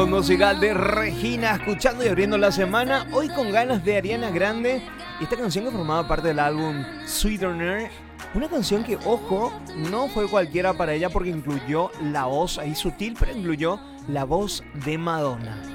Musical de Regina, escuchando y abriendo la semana, hoy con ganas de Ariana Grande. Y esta canción que formaba parte del álbum Sweetener, una canción que, ojo, no fue cualquiera para ella porque incluyó la voz ahí sutil, pero incluyó la voz de Madonna.